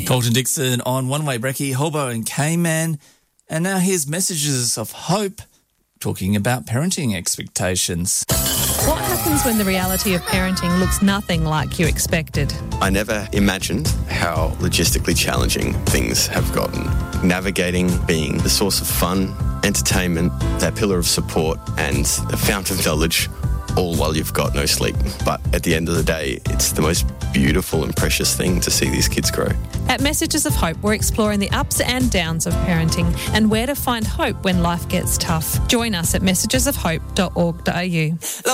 Colton Dixon on One Way Brekkie, Hobo and K-Man. And now here's messages of hope, talking about parenting expectations. What happens when the reality of parenting looks nothing like you expected? I never imagined how logistically challenging things have gotten. Navigating being the source of fun, entertainment, that pillar of support and the fountain of knowledge, all while you've got no sleep. But at the end of the day, it's the most beautiful and precious thing to see these kids grow. At Messages of Hope, we're exploring the ups and downs of parenting and where to find hope when life gets tough. Join us at messagesofhope.org.au.